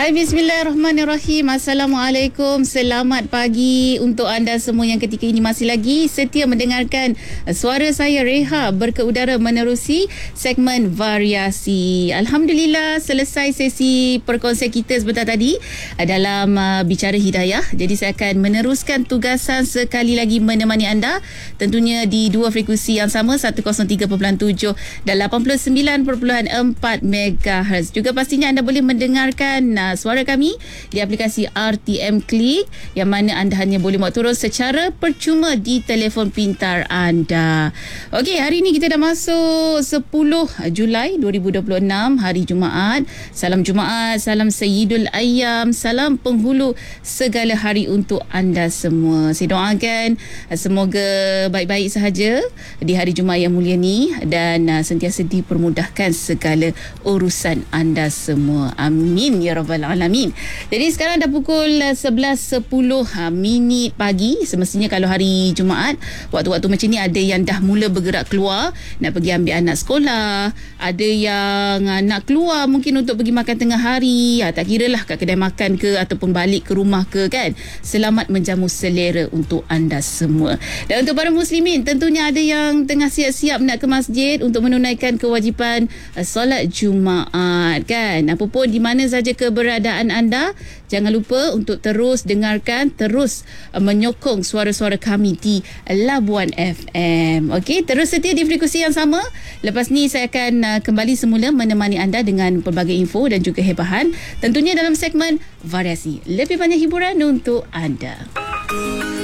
Hai, bismillahirrahmanirrahim. Assalamualaikum. Selamat pagi untuk anda semua yang ketika ini masih lagi setia mendengarkan suara saya Reha berkeudara menerusi segmen variasi. Alhamdulillah selesai sesi perkongsian kita sebentar tadi dalam Bicara Hidayah. Jadi saya akan meneruskan tugasan sekali lagi menemani anda, tentunya di dua frekuensi yang sama, 103.7 dan 89.4 MHz. Juga pastinya anda boleh mendengarkan suara kami di aplikasi RTM Click, yang mana anda hanya boleh buat turun secara percuma di telefon pintar anda. Okey, hari ini kita dah masuk 10 Julai 2026, hari Jumaat. Salam Jumaat, salam Sayyidul Ayyam, salam penghulu segala hari untuk anda semua. Saya doakan semoga baik-baik sahaja di hari Jumaat yang mulia ni dan sentiasa dipermudahkan segala urusan anda semua. Amin ya rabbal alamin. Jadi sekarang dah pukul 11.10 minit pagi. Semestinya kalau hari Jumaat, waktu-waktu macam ni ada yang dah mula bergerak keluar nak pergi ambil anak sekolah, ada yang nak keluar mungkin untuk pergi makan tengah hari, tak kira lah kat kedai makan ke ataupun balik ke rumah ke, kan. Selamat menjamu selera untuk anda semua. Dan untuk para muslimin, tentunya ada yang tengah siap-siap nak ke masjid untuk menunaikan kewajipan solat Jumaat, kan. Apapun di mana saja keberadaan anda, jangan lupa untuk terus dengarkan, terus menyokong suara-suara kami di Labuan FM. Okey, terus setia di frekuensi yang sama. Lepas ni saya akan kembali semula menemani anda dengan pelbagai info dan juga hebahan, tentunya dalam segmen variasi. Lebih banyak hiburan untuk anda.